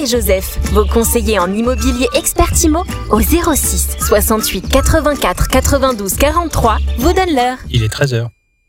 Joseph, vos conseillers en immobilier expert IMO au 06 68 84 92 43 vous donnent l'heure. Il est 13h.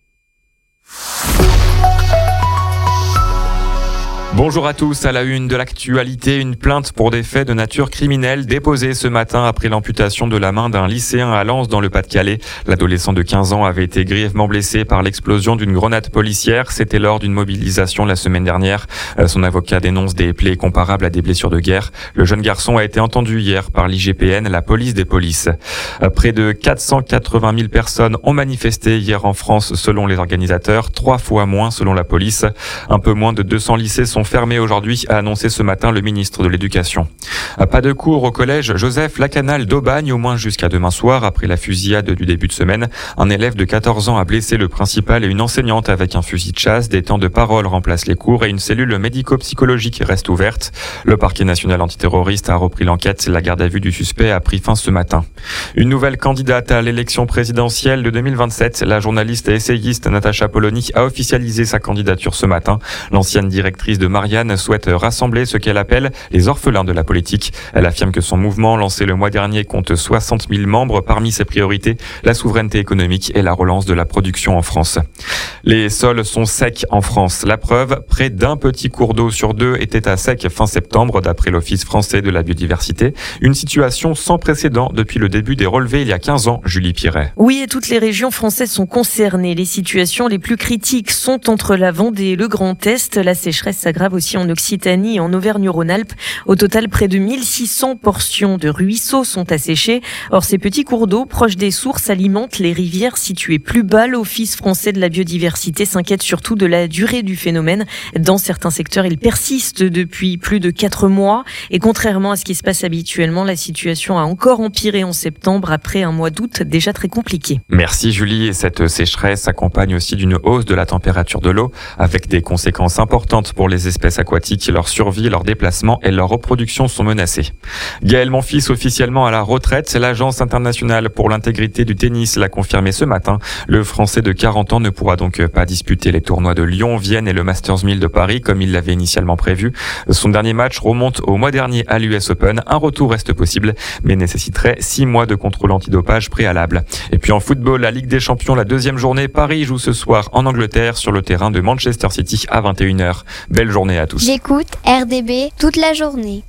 Bonjour à tous, à la une de l'actualité, une plainte pour des faits de nature criminelle déposée ce matin après l'amputation de la main d'un lycéen à Lens dans le Pas-de-Calais. L'adolescent de 15 ans avait été grièvement blessé par l'explosion d'une grenade policière. C'était lors d'une mobilisation la semaine dernière. Son avocat dénonce des plaies comparables à des blessures de guerre. Le jeune garçon a été entendu hier par l'IGPN, la police des polices. Près de 480 000 personnes ont manifesté hier en France selon les organisateurs, 3 fois moins selon la police. Un peu moins de 200 lycées sont fermés aujourd'hui, a annoncé ce matin le ministre de l'Éducation. Pas de cours au collège Joseph Lacanal d'Aubagne, au moins jusqu'à demain soir, après la fusillade du début de semaine. Un élève de 14 ans a blessé le principal et une enseignante avec un fusil de chasse. Des temps de parole remplacent les cours et une cellule médico-psychologique reste ouverte. Le parquet national antiterroriste a repris l'enquête. La garde à vue du suspect a pris fin ce matin. Une nouvelle candidate à l'élection présidentielle de 2027, la journaliste et essayiste Natacha Polony a officialisé sa candidature ce matin. L'ancienne directrice de Marianne souhaite rassembler ce qu'elle appelle les orphelins de la politique. Elle affirme que son mouvement, lancé le mois dernier, compte 60 000 membres. Parmi ses priorités, la souveraineté économique et la relance de la production en France. Les sols sont secs en France. La preuve, près d'un petit cours d'eau sur 2 était à sec fin septembre, d'après l'Office français de la biodiversité. Une situation sans précédent depuis le début des relevés il y a 15 ans, Julie Piret. Oui, et toutes les régions françaises sont concernées. Les situations les plus critiques sont entre la Vendée et le Grand Est. La sécheresse s'aggrave aussi en Occitanie et en Auvergne-Rhône-Alpes. Au total, près de 1600 portions de ruisseaux sont asséchées. Or, ces petits cours d'eau proches des sources alimentent les rivières situées plus bas. L'Office français de la biodiversité s'inquiète surtout de la durée du phénomène. Dans certains secteurs, il persiste depuis plus de 4 mois. Et contrairement à ce qui se passe habituellement, la situation a encore empiré en septembre après un mois d'août déjà très compliqué. Merci Julie. Et cette sécheresse s'accompagne aussi d'une hausse de la température de l'eau avec des conséquences importantes pour les espèces aquatiques. Leur survie, leur déplacement et leur reproduction sont menacées. Gaël Monfils officiellement à la retraite. L'Agence internationale pour l'intégrité du tennis l'a confirmé ce matin. Le Français de 40 ans ne pourra donc pas disputer les tournois de Lyon, Vienne et le Masters 1000 de Paris comme il l'avait initialement prévu. Son dernier match remonte au mois dernier à l'US Open. Un retour reste possible mais nécessiterait 6 mois de contrôle antidopage préalable. Et puis en football, la Ligue des Champions, la deuxième journée. Paris joue ce soir en Angleterre sur le terrain de Manchester City à 21h. Belle journée à tous. J'écoute RDB toute la journée.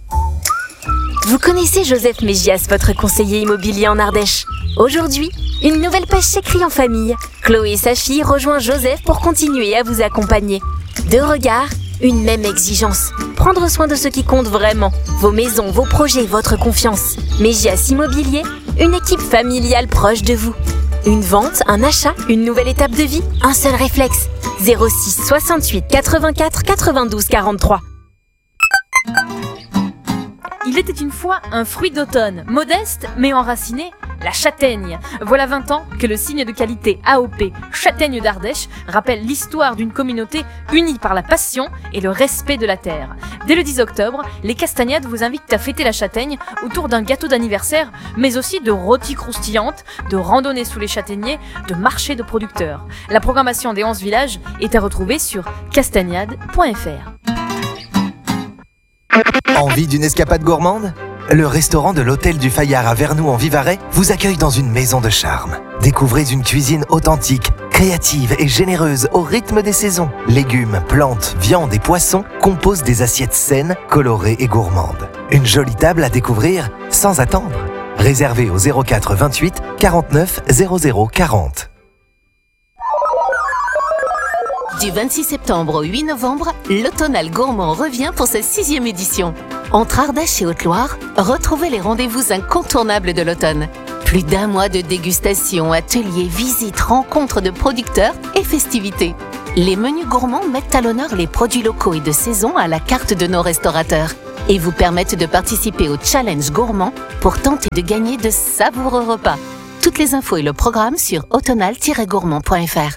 Vous connaissez Joseph Mégias, votre conseiller immobilier en Ardèche. Aujourd'hui, une nouvelle page s'écrit en famille. Chloé et sa fille rejoignent Joseph pour continuer à vous accompagner. 2 regards, une même exigence. Prendre soin de ce qui compte vraiment. Vos maisons, vos projets, votre confiance. Mégias Immobilier, une équipe familiale proche de vous. Une vente, un achat, une nouvelle étape de vie, un seul réflexe. 06 68 84 92 43. Il était une fois un fruit d'automne, modeste mais enraciné, la châtaigne. Voilà 20 ans que le signe de qualité AOP Châtaigne d'Ardèche rappelle l'histoire d'une communauté unie par la passion et le respect de la terre. Dès le 10 octobre, les Castagnades vous invitent à fêter la châtaigne autour d'un gâteau d'anniversaire, mais aussi de rôties croustillantes, de randonnées sous les châtaigniers, de marchés de producteurs. La programmation des 11 villages est à retrouver sur castagnade.fr. Envie d'une escapade gourmande ? Le restaurant de l'Hôtel du Fayard à Vernoux en Vivarais vous accueille dans une maison de charme. Découvrez une cuisine authentique, créative et généreuse au rythme des saisons. Légumes, plantes, viandes et poissons composent des assiettes saines, colorées et gourmandes. Une jolie table à découvrir sans attendre. Réservez au 04 28 49 00 40. Du 26 septembre au 8 novembre, l'Automnal Gourmand revient pour sa 6e édition. Entre Ardèche et Haute-Loire, retrouvez les rendez-vous incontournables de l'automne. Plus d'1 mois de dégustation, ateliers, visites, rencontres de producteurs et festivités. Les menus gourmands mettent à l'honneur les produits locaux et de saison à la carte de nos restaurateurs et vous permettent de participer au challenge gourmand pour tenter de gagner de savoureux repas. Toutes les infos et le programme sur automnal-gourmand.fr.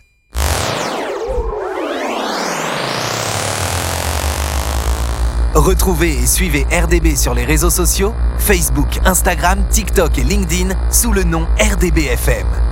Retrouvez et suivez RDB sur les réseaux sociaux, Facebook, Instagram, TikTok et LinkedIn sous le nom RDB FM.